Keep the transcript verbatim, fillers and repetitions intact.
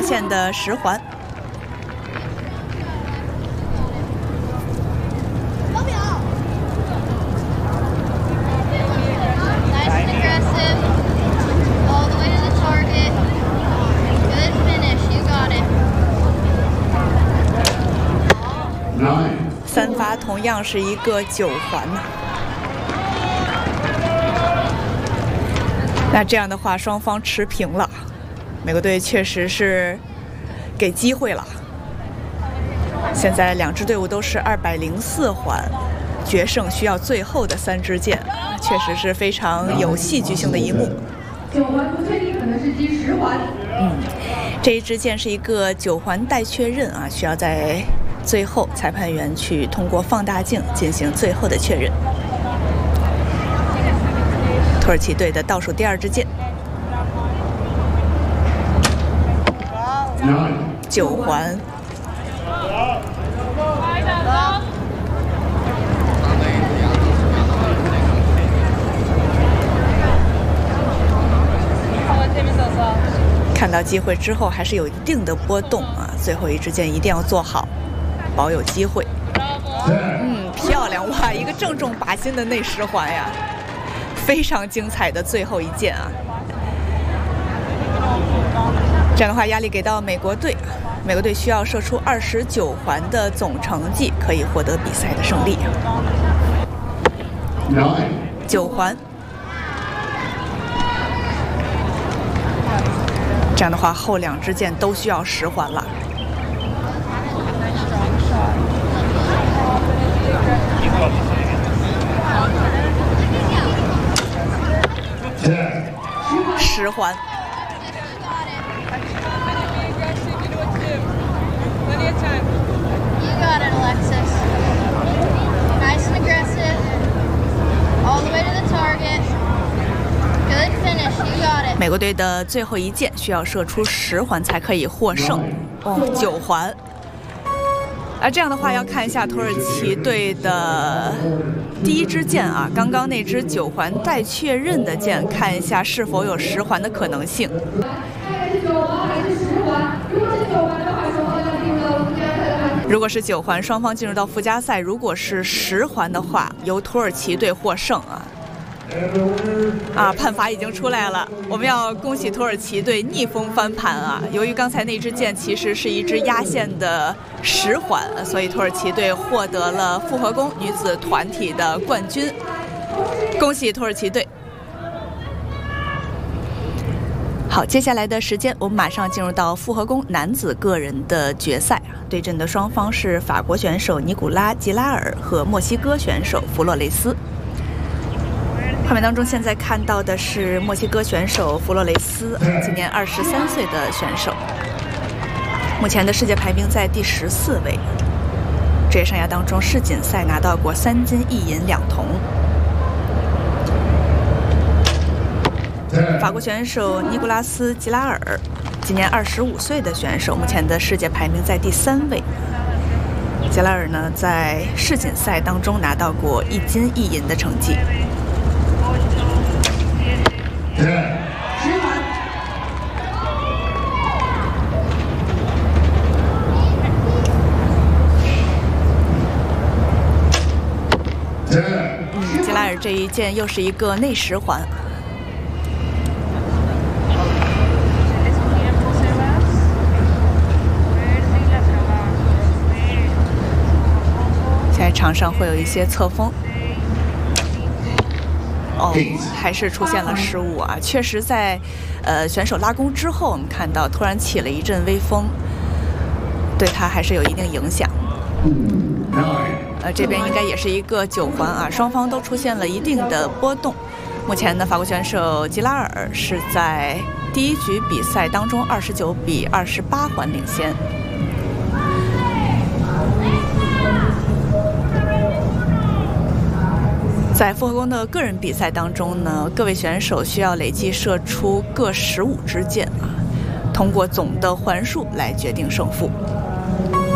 线的十环。 三发同样是一个九环呐、那这样的话，双方持平了。美国队确实是给机会了。现在两支队伍都是二百零四环，决胜需要最后的三支箭，确实是非常有戏剧性的一幕。 九环不确定，可能是击十环。 嗯，这一支箭是一个九环待确认啊，需要在 最后，裁判员去通过放大镜进行最后的确认。土耳其队的倒数第二支箭，九环。看到机会之后，还是有一定的波动啊，最后一支箭一定要做好。 保有机会，嗯，漂亮哇！一个正中靶心的内十环呀，非常精彩的最后一箭啊！这样的话，压力给到美国队，美国队需要射出二十九环的总成绩，可以获得比赛的胜利。九环，这样的话，后两支箭都需要十环了。 十环，美国队的最后一箭需要射出十环才可以获胜。哦，九环。 啊，这样的话要看一下土耳其队的第一支箭啊，刚刚那支九环待确认的箭，看一下是否有十环的可能性。如果是九环，双方进入到附加赛；如果是十环的话，由土耳其队获胜啊。啊，判罚已经出来了，我们要恭喜土耳其队逆风翻盘啊！由于刚才那支箭其实是一支压线的十环，所以土耳其队获得了复合弓女子团体的冠军，恭喜土耳其队！好，接下来的时间我们马上进入到复合弓男子个人的决赛啊，对阵的双方是法国选手尼古拉·吉拉尔和墨西哥选手弗洛雷斯。 画面当中，现在看到的是墨西哥选手弗洛雷斯，今年二十三岁的选手，目前的世界排名在第十四位。职业生涯当中，世锦赛拿到过三金一银两铜。法国选手尼古拉斯·吉拉尔，今年二十五岁的选手，目前的世界排名在第三位。吉拉尔呢，在世锦赛当中拿到过一金一银的成绩。 嗯，吉拉尔这一箭又是一个内十环。现在场上会有一些侧风。 哦，还是出现了失误啊！确实在，呃，选手拉弓之后，我们看到突然起了一阵微风，对他还是有一定影响。呃，这边应该也是一个九环啊，双方都出现了一定的波动。目前呢，法国选手吉拉尔是在第一局比赛当中二十九比二十八环领先。 在复合弓的个人比赛当中呢，各位选手需要累计射出各十五支箭啊，通过总的环数来决定胜负。